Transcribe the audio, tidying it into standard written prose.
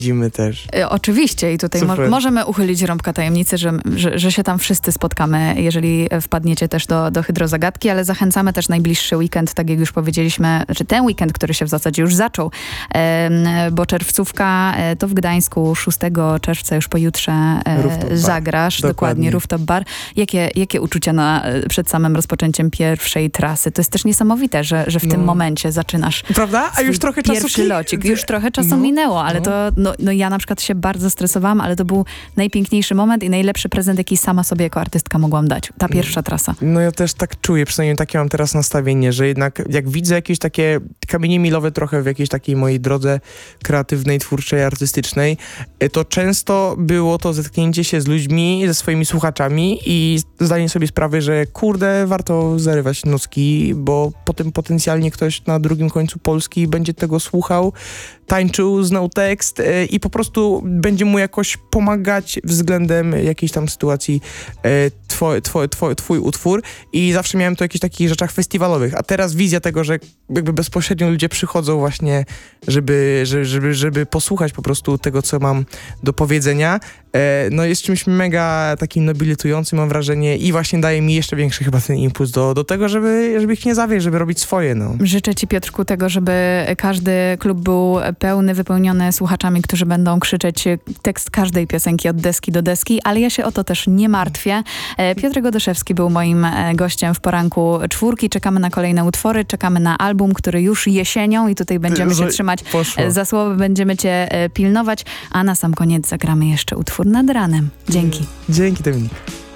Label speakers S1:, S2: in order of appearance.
S1: widzimy też.
S2: Oczywiście i tutaj możemy uchylić rąbka tajemnicy, że się tam wszyscy spotkamy, jeżeli wpadniecie też do Hydrozagadki, ale zachęcamy też najbliższy weekend, tak jak już powiedzieliśmy, czy ten weekend, który się w zasadzie już zaczął, bo czerwcówka to w Gdańsku 6 czerwca, już pojutrze zagrasz. Dokładnie, Rooftop Bar. Jakie uczucia przed samym rozpoczęciem pierwszej trasy? To jest też niesamowite, że w tym momencie zaczynasz.
S1: Prawda? A już trochę czasu
S2: pierwszy locik. Już trochę czasu minęło, ale to ja na przykład się bardzo stresowałam, ale to był najpiękniejszy moment i najlepszy prezent, jaki sama sobie jako artystka mogłam dać. Ta pierwsza trasa.
S1: No ja też tak czuję, przynajmniej takie mam teraz nastawienie, że jednak jak widzę jakieś takie kamienie milowe trochę w jakiejś takiej mojej drodze kreatywnej, twórczej, artystycznej, to często było to zetknięcie się z ludźmi, ze swoimi słuchaczami i zdanie sobie sprawy, że kurde, warto zarywać nocki, bo potem potencjalnie ktoś na drugim końcu Polski będzie tego słuchał, tańczył, znał tekst i po prostu będzie mu jakoś pomagać względem jakiejś tam sytuacji twój utwór i zawsze miałem to o jakichś takich rzeczach festiwalowych, a teraz wizja tego, że jakby bezpośrednio ludzie przychodzą właśnie, żeby posłuchać po prostu tego, co mam do powiedzenia, no jest czymś mega takim nobilitującym, mam wrażenie, i właśnie daje mi jeszcze większy chyba ten impuls do tego, żeby ich nie zawieść, żeby robić swoje, no.
S2: Życzę ci, Piotrku, tego, żeby każdy klub był pełny, wypełniony słuchaczami, którzy będą krzyczeć tekst każdej piosenki od deski do deski, ale ja się o to też nie martwię. Piotr Godyszewski był moim gościem w poranku czwórki. Czekamy na kolejne utwory, czekamy na album, który już jesienią i tutaj będziemy się trzymać za słowo, będziemy cię pilnować, a na sam koniec zagramy jeszcze utwór Nad ranem. Dzięki.
S1: Dzięki, Dominik.